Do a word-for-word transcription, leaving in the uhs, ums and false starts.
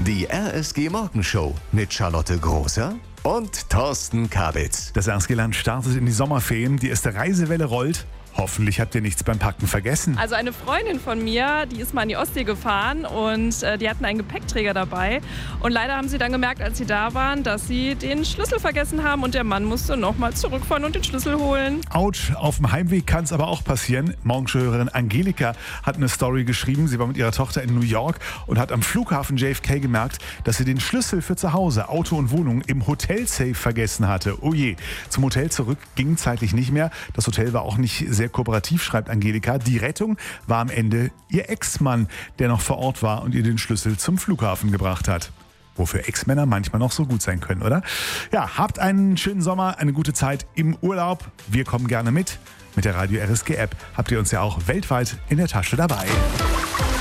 Die R S G Morgenshow mit Charlotte Großer und Thorsten Kabitz. Das R S G-Land startet in die Sommerferien, die erste Reisewelle rollt. Hoffentlich habt ihr nichts beim Packen vergessen. Also eine Freundin von mir, die ist mal in die Ostsee gefahren und äh, die hatten einen Gepäckträger dabei. Und leider haben sie dann gemerkt, als sie da waren, dass sie den Schlüssel vergessen haben und der Mann musste nochmal zurückfahren und den Schlüssel holen. Autsch, auf dem Heimweg kann es aber auch passieren. Morgenschauhörerin Angelika hat eine Story geschrieben. Sie war mit ihrer Tochter in New York und hat am Flughafen J F K gemerkt, dass sie den Schlüssel für zu Hause, Auto und Wohnung im Hotelsafe vergessen hatte. Oh je, zum Hotel zurück ging zeitlich nicht mehr. Das Hotel war auch nicht sehr kooperativ, schreibt Angelika. Die Rettung war am Ende ihr Ex-Mann, der noch vor Ort war und ihr den Schlüssel zum Flughafen gebracht hat. Wofür Ex-Männer manchmal noch so gut sein können, oder? Ja, habt einen schönen Sommer, eine gute Zeit im Urlaub. Wir kommen gerne mit. Mit der Radio R S G App habt ihr uns ja auch weltweit in der Tasche dabei.